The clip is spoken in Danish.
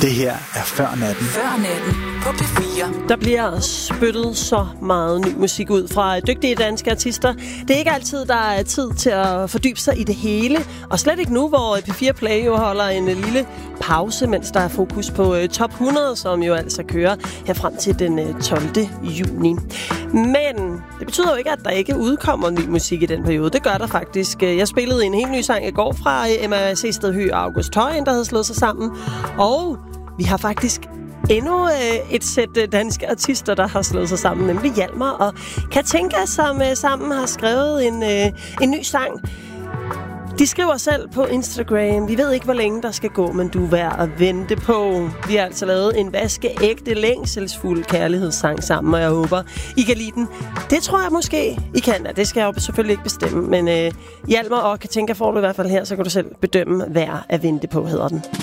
Det her er Før Natten. Før Natten på P4. Der bliver spyttet så meget ny musik ud fra dygtige danske artister. Det er ikke altid, der er tid til at fordybe sig i det hele. Og slet ikke nu, hvor P4 Play jo holder en lille pause, mens der er fokus på Top 100, som jo altså kører her frem til den 12. juni. Men det betyder jo ikke, at der ikke udkommer ny musik i den periode. Det gør der faktisk. Jeg spillede en helt ny sang i går fra Emma Sestedhøj og August Højen, der havde slået sig sammen. Og vi har faktisk endnu et sæt danske artister, der har slået sig sammen, nemlig Hjalmar og Katinka, som sammen har skrevet en ny sang. De skriver selv på Instagram: vi ved ikke, hvor længe der skal gå, men du er værd at vente på. Vi har altså lavet en vaskeægte, længselsfuld kærlighedssang sammen, og jeg håber, I kan lide den. Det tror jeg måske, I kan. Det skal jeg jo selvfølgelig ikke bestemme, men Hjalmar og Katinka får du i hvert fald her, så kan du selv bedømme, værd at vente på, hedder den.